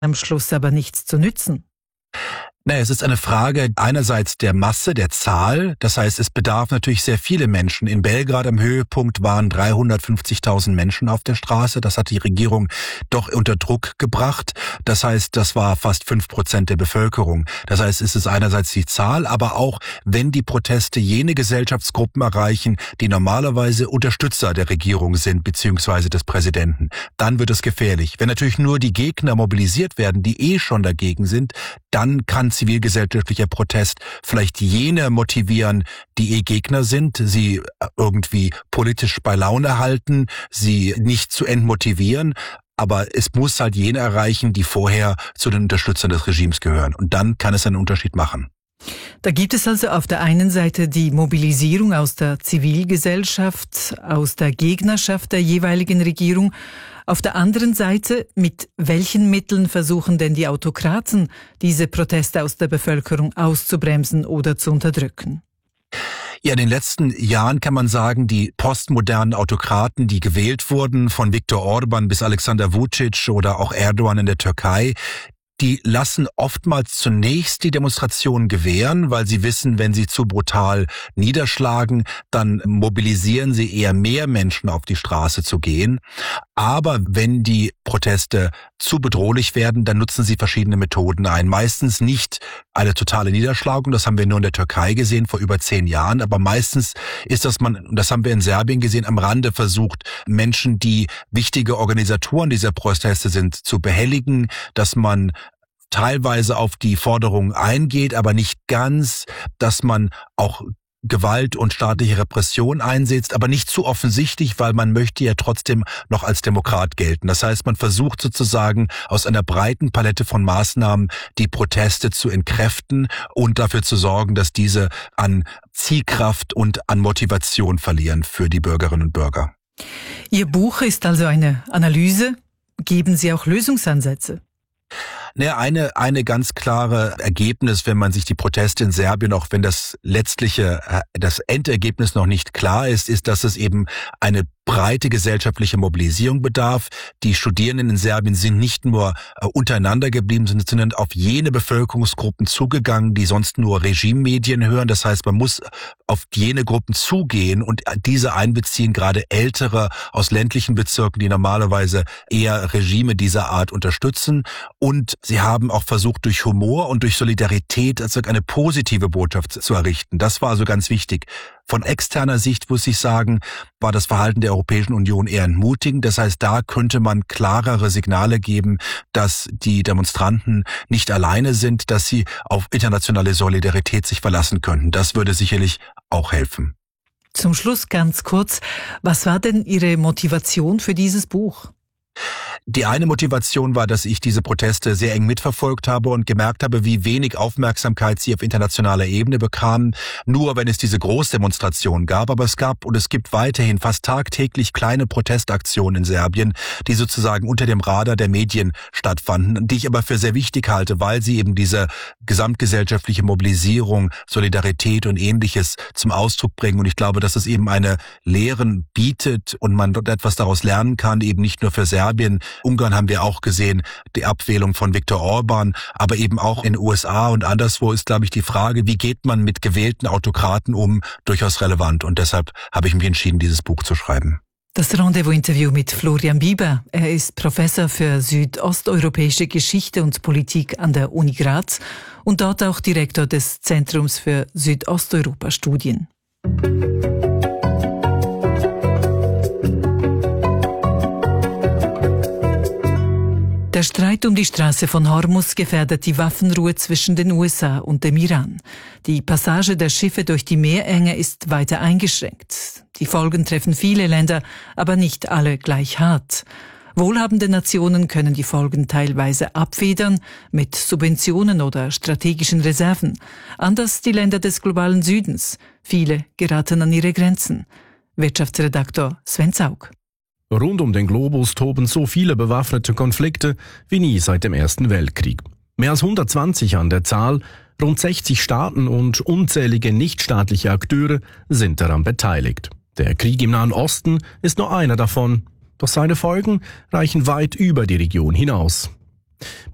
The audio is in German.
am Schluss aber nichts zu nützen. Naja, es ist eine Frage einerseits der Masse, der Zahl. Das heißt, es bedarf natürlich sehr viele Menschen. In Belgrad am Höhepunkt waren 350.000 Menschen auf der Straße. Das hat die Regierung doch unter Druck gebracht. Das heißt, das war fast 5% der Bevölkerung. Das heißt, es ist einerseits die Zahl, aber auch, wenn die Proteste jene Gesellschaftsgruppen erreichen, die normalerweise Unterstützer der Regierung sind, beziehungsweise des Präsidenten, dann wird es gefährlich. Wenn natürlich nur die Gegner mobilisiert werden, die schon dagegen sind, dann kann zivilgesellschaftlicher Protest vielleicht jene motivieren, die Gegner sind, sie irgendwie politisch bei Laune halten, sie nicht zu entmotivieren. Aber es muss halt jene erreichen, die vorher zu den Unterstützern des Regimes gehören. Und dann kann es einen Unterschied machen. Da gibt es also auf der einen Seite die Mobilisierung aus der Zivilgesellschaft, aus der Gegnerschaft der jeweiligen Regierung. Auf der anderen Seite, mit welchen Mitteln versuchen denn die Autokraten, diese Proteste aus der Bevölkerung auszubremsen oder zu unterdrücken? Ja, in den letzten Jahren kann man sagen, die postmodernen Autokraten, die gewählt wurden, von Viktor Orban bis Alexander Vučić oder auch Erdogan in der Türkei, die lassen oftmals zunächst die Demonstrationen gewähren, weil sie wissen, wenn sie zu brutal niederschlagen, dann mobilisieren sie eher mehr Menschen auf die Straße zu gehen. Aber wenn die Proteste zu bedrohlich werden, dann nutzen sie verschiedene Methoden ein. Meistens nicht eine totale Niederschlagung, das haben wir nur in der Türkei gesehen vor über 10 Jahren, aber meistens ist das das haben wir in Serbien gesehen, am Rande versucht, Menschen, die wichtige Organisatoren dieser Proteste sind, zu behelligen, dass man teilweise auf die Forderungen eingeht, aber nicht ganz, dass man auch Gewalt und staatliche Repression einsetzt, aber nicht zu offensichtlich, weil man möchte ja trotzdem noch als Demokrat gelten. Das heißt, man versucht sozusagen aus einer breiten Palette von Maßnahmen die Proteste zu entkräften und dafür zu sorgen, dass diese an Zielkraft und an Motivation verlieren für die Bürgerinnen und Bürger. Ihr Buch ist also eine Analyse. Geben Sie auch Lösungsansätze? Naja, eine ganz klare Ergebnis, wenn man sich die Proteste in Serbien, auch wenn das Endergebnis noch nicht klar ist, dass es eben eine breite gesellschaftliche Mobilisierung bedarf. Die Studierenden in Serbien sind nicht nur untereinander geblieben, sondern auf jene Bevölkerungsgruppen zugegangen, die sonst nur Regimemedien hören. Das heißt, man muss auf jene Gruppen zugehen und diese einbeziehen, gerade Ältere aus ländlichen Bezirken, die normalerweise eher Regime dieser Art unterstützen. Und sie haben auch versucht, durch Humor und durch Solidarität also eine positive Botschaft zu errichten. Das war also ganz wichtig. Von externer Sicht, muss ich sagen, war das Verhalten der Europäischen Union eher entmutigend. Das heißt, da könnte man klarere Signale geben, dass die Demonstranten nicht alleine sind, dass sie auf internationale Solidarität sich verlassen könnten. Das würde sicherlich auch helfen. Zum Schluss ganz kurz, was war denn Ihre Motivation für dieses Buch? Die eine Motivation war, dass ich diese Proteste sehr eng mitverfolgt habe und gemerkt habe, wie wenig Aufmerksamkeit sie auf internationaler Ebene bekamen, nur wenn es diese Großdemonstrationen gab. Aber es gab und es gibt weiterhin fast tagtäglich kleine Protestaktionen in Serbien, die sozusagen unter dem Radar der Medien stattfanden, die ich aber für sehr wichtig halte, weil sie eben diese gesamtgesellschaftliche Mobilisierung, Solidarität und Ähnliches zum Ausdruck bringen. Und ich glaube, dass es eben eine Lehren bietet und man dort etwas daraus lernen kann, eben nicht nur für Serbien. Ungarn haben wir auch gesehen, die Abwählung von Viktor Orban, aber eben auch in den USA und anderswo ist, glaube ich, die Frage, wie geht man mit gewählten Autokraten um, durchaus relevant. Und deshalb habe ich mich entschieden, dieses Buch zu schreiben. Das Rendezvous-Interview mit Florian Bieber. Er ist Professor für südosteuropäische Geschichte und Politik an der Uni Graz und dort auch Direktor des Zentrums für Südosteuropa-Studien. Der Streit um die Straße von Hormuz gefährdet die Waffenruhe zwischen den USA und dem Iran. Die Passage der Schiffe durch die Meerenge ist weiter eingeschränkt. Die Folgen treffen viele Länder, aber nicht alle gleich hart. Wohlhabende Nationen können die Folgen teilweise abfedern mit Subventionen oder strategischen Reserven. Anders die Länder des globalen Südens. Viele geraten an ihre Grenzen. Wirtschaftsredaktor Sven Zaug. Rund um den Globus toben so viele bewaffnete Konflikte wie nie seit dem Ersten Weltkrieg. Mehr als 120 an der Zahl, rund 60 Staaten und unzählige nichtstaatliche Akteure sind daran beteiligt. Der Krieg im Nahen Osten ist nur einer davon, doch seine Folgen reichen weit über die Region hinaus.